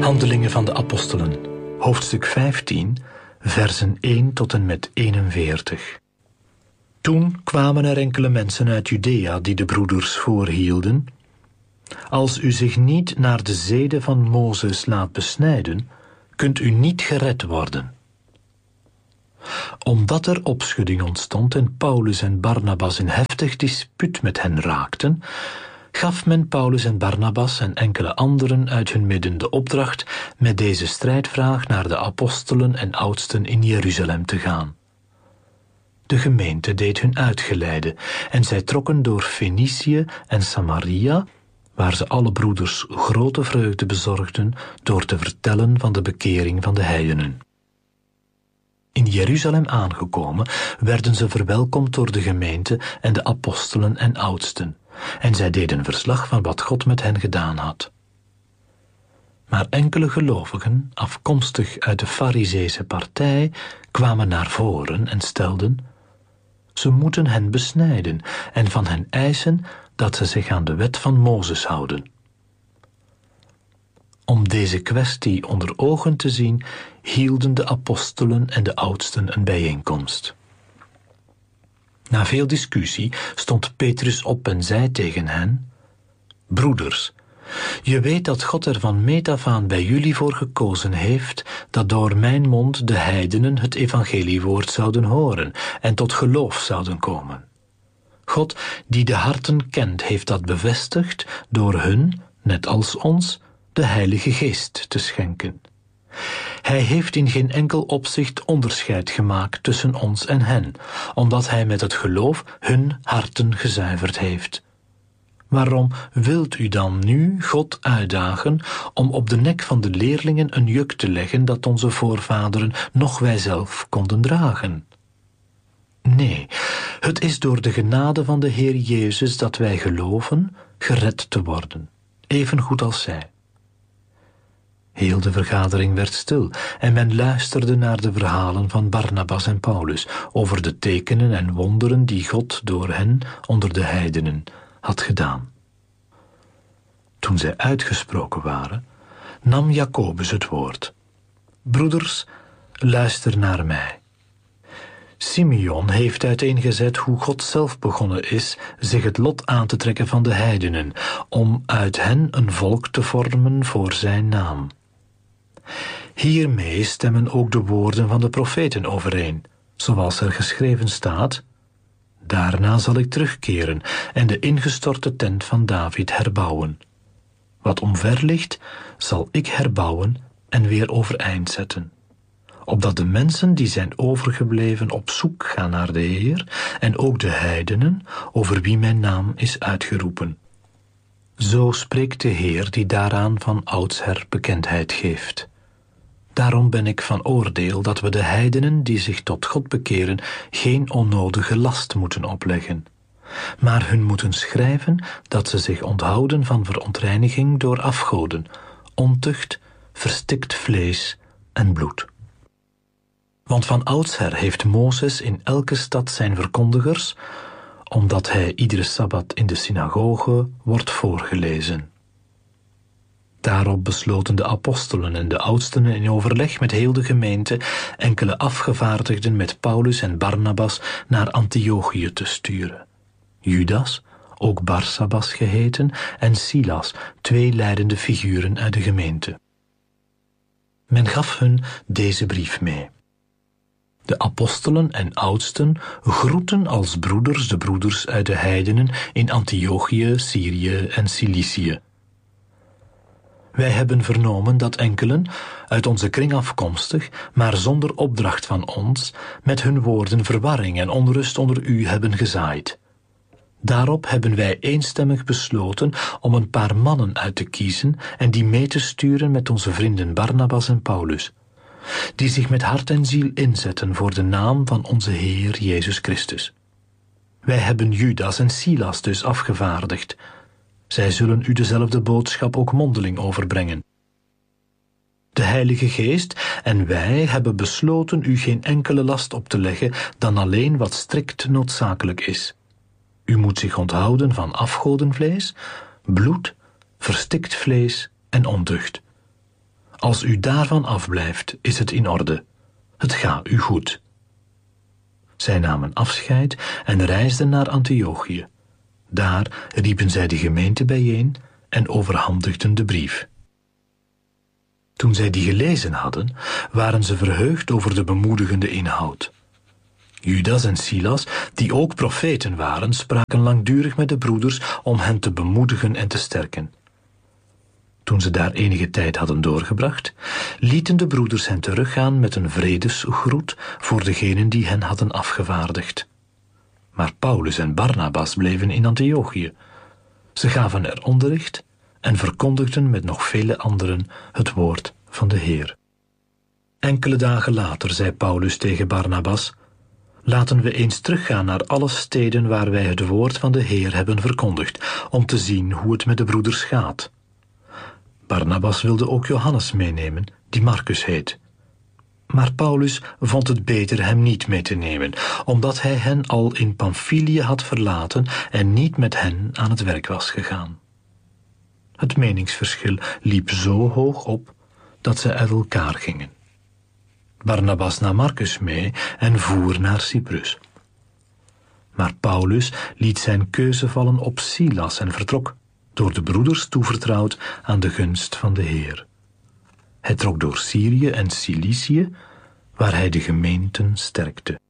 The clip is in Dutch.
Handelingen van de Apostelen, hoofdstuk 15, versen 1 tot en met 41. Toen kwamen er enkele mensen uit Judea die de broeders voorhielden: als u zich niet naar de zeden van Mozes laat besnijden, kunt u niet gered worden. Omdat er opschudding ontstond en Paulus en Barnabas in heftig dispuut met hen raakten, gaf men Paulus en Barnabas en enkele anderen uit hun midden de opdracht met deze strijdvraag naar de apostelen en oudsten in Jeruzalem te gaan. De gemeente deed hun uitgeleide en zij trokken door Fenicië en Samaria, waar ze alle broeders grote vreugde bezorgden door te vertellen van de bekering van de heidenen. In Jeruzalem aangekomen werden ze verwelkomd door de gemeente en de apostelen en oudsten, en zij deden verslag van wat God met hen gedaan had. Maar enkele gelovigen, afkomstig uit de Farizeese partij, kwamen naar voren en stelden: ze moeten hen besnijden en van hen eisen dat ze zich aan de wet van Mozes houden. Om deze kwestie onder ogen te zien, hielden de apostelen en de oudsten een bijeenkomst. Na veel discussie stond Petrus op en zei tegen hen: broeders, je weet dat God er van meet af aan bij jullie voor gekozen heeft dat door mijn mond de heidenen het evangeliewoord zouden horen en tot geloof zouden komen. God, die de harten kent, heeft dat bevestigd door hun, net als ons, de Heilige Geest te schenken. Hij heeft in geen enkel opzicht onderscheid gemaakt tussen ons en hen, omdat hij met het geloof hun harten gezuiverd heeft. Waarom wilt u dan nu God uitdagen om op de nek van de leerlingen een juk te leggen dat onze voorvaderen noch wij zelf konden dragen? Nee, het is door de genade van de Heer Jezus dat wij geloven gered te worden, evengoed als zij. Heel de vergadering werd stil en men luisterde naar de verhalen van Barnabas en Paulus over de tekenen en wonderen die God door hen onder de heidenen had gedaan. Toen zij uitgesproken waren, nam Jacobus het woord: broeders, luister naar mij. Simeon heeft uiteengezet hoe God zelf begonnen is zich het lot aan te trekken van de heidenen, om uit hen een volk te vormen voor zijn naam. Hiermee stemmen ook de woorden van de profeten overeen, zoals er geschreven staat: daarna zal ik terugkeren en de ingestorte tent van David herbouwen. Wat omver ligt, zal ik herbouwen en weer overeind zetten, opdat de mensen die zijn overgebleven op zoek gaan naar de Heer en ook de heidenen over wie mijn naam is uitgeroepen. Zo spreekt de Heer die daaraan van oudsher bekendheid geeft. Daarom ben ik van oordeel dat we de heidenen die zich tot God bekeren geen onnodige last moeten opleggen, maar hun moeten schrijven dat ze zich onthouden van verontreiniging door afgoden, ontucht, verstikt vlees en bloed. Want van oudsher heeft Mozes in elke stad zijn verkondigers, omdat hij iedere sabbat in de synagoge wordt voorgelezen. Daarop besloten de apostelen en de oudsten in overleg met heel de gemeente enkele afgevaardigden met Paulus en Barnabas naar Antiochië te sturen. Judas, ook Barsabas geheten, en Silas, 2 leidende figuren uit de gemeente. Men gaf hun deze brief mee: de apostelen en oudsten groeten als broeders de broeders uit de heidenen in Antiochië, Syrië en Cilicië. Wij hebben vernomen dat enkelen, uit onze kring afkomstig, maar zonder opdracht van ons, met hun woorden verwarring en onrust onder u hebben gezaaid. Daarop hebben wij eenstemmig besloten om een paar mannen uit te kiezen en die mee te sturen met onze vrienden Barnabas en Paulus, die zich met hart en ziel inzetten voor de naam van onze Heer Jezus Christus. Wij hebben Judas en Silas dus afgevaardigd. Zij zullen u dezelfde boodschap ook mondeling overbrengen. De Heilige Geest en wij hebben besloten u geen enkele last op te leggen dan alleen wat strikt noodzakelijk is. U moet zich onthouden van afgodenvlees, bloed, verstikt vlees en ontucht. Als u daarvan afblijft, is het in orde. Het gaat u goed. Zij namen afscheid en reisden naar Antiochië. Daar riepen zij de gemeente bijeen en overhandigden de brief. Toen zij die gelezen hadden, waren ze verheugd over de bemoedigende inhoud. Judas en Silas, die ook profeten waren, spraken langdurig met de broeders om hen te bemoedigen en te sterken. Toen ze daar enige tijd hadden doorgebracht, lieten de broeders hen teruggaan met een vredesgroet voor degenen die hen hadden afgevaardigd. Maar Paulus en Barnabas bleven in Antiochië. Ze gaven er onderricht en verkondigden met nog vele anderen het woord van de Heer. Enkele dagen later zei Paulus tegen Barnabas: laten we eens teruggaan naar alle steden waar wij het woord van de Heer hebben verkondigd, om te zien hoe het met de broeders gaat. Barnabas wilde ook Johannes meenemen, die Marcus heet. Maar Paulus vond het beter hem niet mee te nemen, omdat hij hen al in Pamfilië had verlaten en niet met hen aan het werk was gegaan. Het meningsverschil liep zo hoog op dat ze uit elkaar gingen. Barnabas nam Marcus mee en voer naar Cyprus. Maar Paulus liet zijn keuze vallen op Silas en vertrok, door de broeders toevertrouwd aan de gunst van de Heer. Hij trok door Syrië en Cilicië, waar hij de gemeenten sterkte.